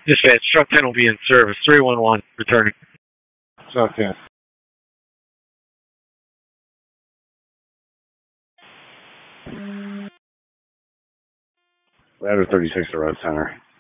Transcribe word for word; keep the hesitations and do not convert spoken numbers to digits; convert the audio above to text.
Dispatch, truck ten will be in service. three one one, returning. Truck ten. Ladder thirty-six to Road Center.